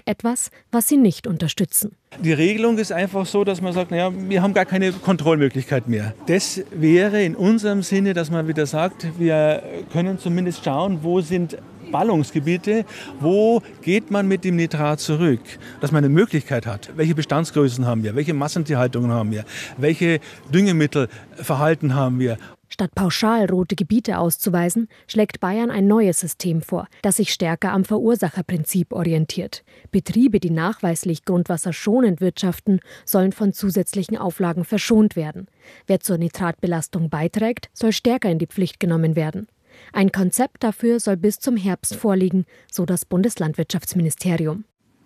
Etwas, was sie nicht unterstützen. Die Regelung ist einfach so, dass man sagt, naja, wir haben gar keine Kontrollmöglichkeit mehr. Das wäre in unserem Sinne, dass man wieder sagt, wir können zumindest schauen, wo sind Ballungsgebiete, wo geht man mit dem Nitrat zurück, dass man eine Möglichkeit hat. Welche Bestandsgrößen haben wir, welche Massentierhaltungen haben wir, welche Düngemittelverhalten haben wir. Statt pauschal rote Gebiete auszuweisen, schlägt Bayern ein neues System vor, das sich stärker am Verursacherprinzip orientiert. Betriebe, die nachweislich grundwasserschonend wirtschaften, sollen von zusätzlichen Auflagen verschont werden. Wer zur Nitratbelastung beiträgt, soll stärker in die Pflicht genommen werden. Ein Konzept dafür soll bis zum Herbst vorliegen, so das Bundeslandwirtschaftsministerium.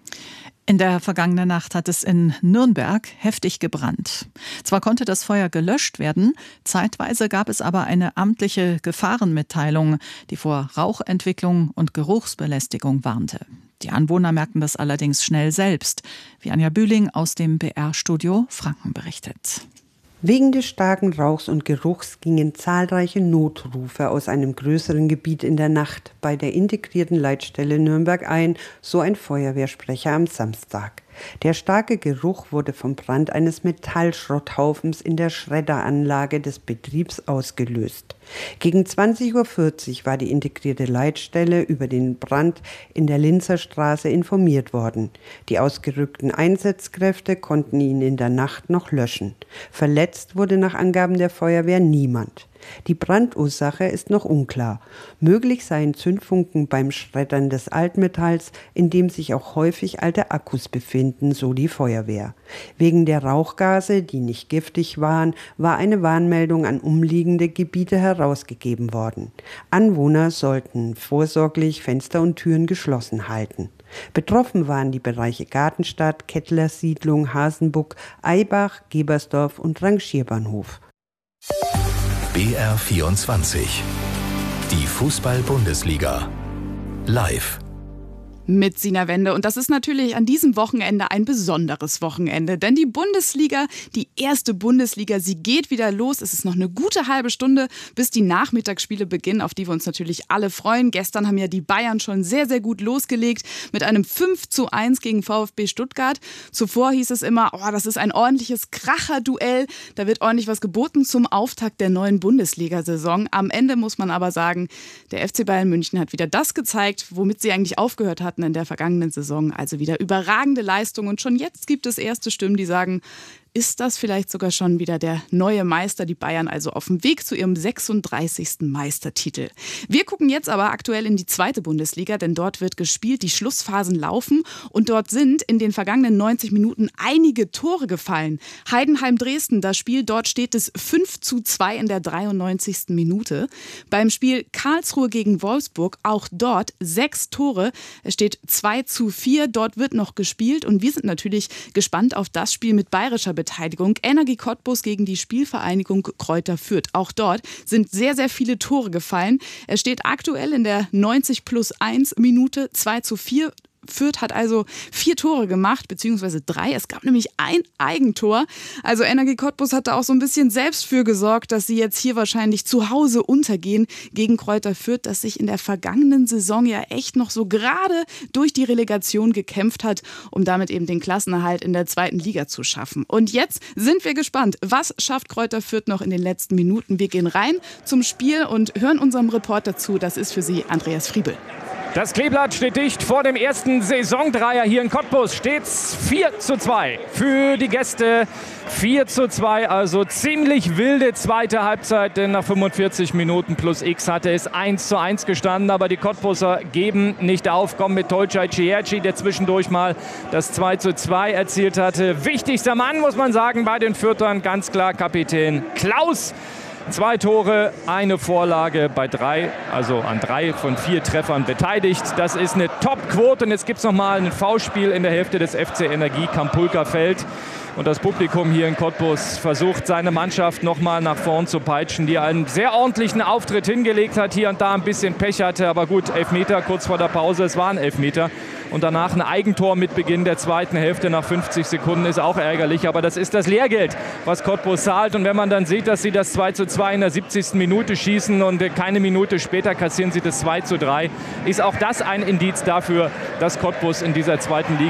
In der vergangenen Nacht hat es in Nürnberg heftig gebrannt. Zwar konnte das Feuer gelöscht werden, zeitweise gab es aber eine amtliche Gefahrenmitteilung, die vor Rauchentwicklung und Geruchsbelästigung warnte. Die Anwohner merkten das allerdings schnell selbst, wie Anja Bühling aus dem BR-Studio Franken berichtet. Wegen des starken Rauchs und Geruchs gingen zahlreiche Notrufe aus einem größeren Gebiet in der Nacht bei der integrierten Leitstelle Nürnberg ein, so ein Feuerwehrsprecher am Samstag. Der starke Geruch wurde vom Brand eines Metallschrotthaufens in der Schredderanlage des Betriebs ausgelöst. Gegen 20:40 Uhr war die integrierte Leitstelle über den Brand in der Linzer Straße informiert worden. Die ausgerückten Einsatzkräfte konnten ihn in der Nacht noch löschen. Verletzt wurde nach Angaben der Feuerwehr niemand. Die Brandursache ist noch unklar. Möglich seien Zündfunken beim Schreddern des Altmetalls, in dem sich auch häufig alte Akkus befinden, so die Feuerwehr. Wegen der Rauchgase, die nicht giftig waren, war eine Warnmeldung an umliegende Gebiete herausgegeben worden. Anwohner sollten vorsorglich Fenster und Türen geschlossen halten. Betroffen waren die Bereiche Gartenstadt, Kettlersiedlung, Hasenbuck, Eibach, Gebersdorf und Rangierbahnhof. BR24. Die Fußball-Bundesliga. Live. Mit Sina Wende. Und das ist natürlich an diesem Wochenende ein besonderes Wochenende. Denn die Bundesliga, die erste Bundesliga, sie geht wieder los. Es ist noch eine gute halbe Stunde, bis die Nachmittagsspiele beginnen, auf die wir uns natürlich alle freuen. Gestern haben ja die Bayern schon sehr, sehr gut losgelegt mit einem 5:1 gegen VfB Stuttgart. Zuvor hieß es immer, das ist ein ordentliches Kracherduell. Da wird ordentlich was geboten zum Auftakt der neuen Bundesliga-Saison. Am Ende muss man aber sagen, der FC Bayern München hat wieder das gezeigt, womit sie eigentlich aufgehört hat in der vergangenen Saison, also wieder überragende Leistung. Und schon jetzt gibt es erste Stimmen, die sagen, ist das vielleicht sogar schon wieder der neue Meister, die Bayern also auf dem Weg zu ihrem 36. Meistertitel. Wir gucken jetzt aber aktuell in die zweite Bundesliga, denn dort wird gespielt, die Schlussphasen laufen und dort sind in den vergangenen 90 Minuten einige Tore gefallen. Heidenheim-Dresden, das Spiel, dort steht es 5:2 in der 93. Minute. Beim Spiel Karlsruhe gegen Wolfsburg, auch dort 6 Tore. Es steht 2:4, dort wird noch gespielt und wir sind natürlich gespannt auf das Spiel mit bayerischer Beteiligung. Energie Cottbus gegen die Spielvereinigung Kräuter Fürth. Auch dort sind sehr, sehr viele Tore gefallen. Es steht aktuell in der 90+1 Minute 2:4. Fürth hat also 4 Tore gemacht, beziehungsweise 3. Es gab nämlich ein Eigentor. Also Energie Cottbus hat da auch so ein bisschen selbst für gesorgt, dass sie jetzt hier wahrscheinlich zu Hause untergehen gegen Kräuter Fürth, das sich in der vergangenen Saison ja echt noch so gerade durch die Relegation gekämpft hat, um damit eben den Klassenerhalt in der zweiten Liga zu schaffen. Und jetzt sind wir gespannt, was schafft Kräuter Fürth noch in den letzten Minuten. Wir gehen rein zum Spiel und hören unserem Reporter zu. Das ist für Sie Andreas Friebel. Das Kleeblatt steht dicht vor dem ersten Saisondreier hier in Cottbus. Steht's 4:2 für die Gäste. 4:2, also ziemlich wilde zweite Halbzeit, denn nach 45 Minuten plus X hatte es 1:1 gestanden. Aber die Cottbuser geben nicht auf, kommen mit Tolcay Cierci, der zwischendurch mal das 2:2 erzielt hatte. Wichtigster Mann, muss man sagen, bei den Fürthern, ganz klar Kapitän Klaus. 2 Tore, eine Vorlage bei 3, also an 3 von 4 Treffern beteiligt. Das ist eine Top-Quote und jetzt gibt es nochmal ein Foulspiel in der Hälfte des FC Energie. Kampulka fällt und das Publikum hier in Cottbus versucht, seine Mannschaft nochmal nach vorn zu peitschen, die einen sehr ordentlichen Auftritt hingelegt hat, hier und da ein bisschen Pech hatte, aber gut, Elfmeter kurz vor der Pause, es waren Elfmeter. Und danach ein Eigentor mit Beginn der zweiten Hälfte nach 50 Sekunden ist auch ärgerlich. Aber das ist das Lehrgeld, was Cottbus zahlt. Und wenn man dann sieht, dass sie das 2:2 in der 70. Minute schießen und keine Minute später kassieren sie das 2:3, ist auch das ein Indiz dafür, dass Cottbus in dieser zweiten Liga